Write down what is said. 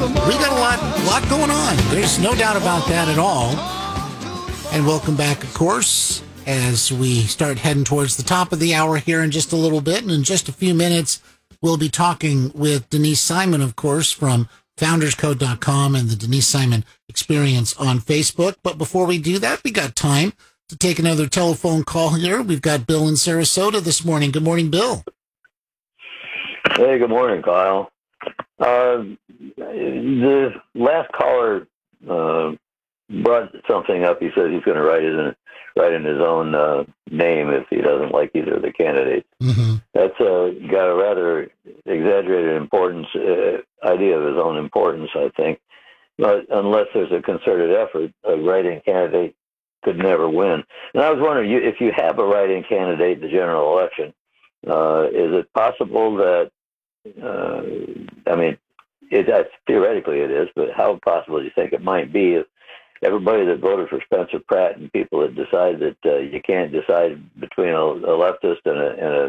We got a lot going on. There's no doubt about that at all. And welcome back, of course, as we start heading towards the top of the hour here in just a little bit. And in just a few minutes, we'll be talking with Denise Simon, of course, from founderscode.com and the Denise Simon Experience on Facebook. But before we do that, we got time to take another telephone call here. We've got Bill in Sarasota this morning. Good morning, Bill. Hey, good morning, Kyle. The last caller brought something up. He said he's going to write in his own name if he doesn't like either of the candidates. Mm-hmm. That's got a rather exaggerated importance, idea of his own importance, I think. But unless there's a concerted effort, a write-in candidate could never win. And I was wondering, if you have a write-in candidate in the general election, is it possible that, theoretically it is, but how possible do you think it might be if everybody that voted for Spencer Pratt and people that decide that you can't decide between a leftist and a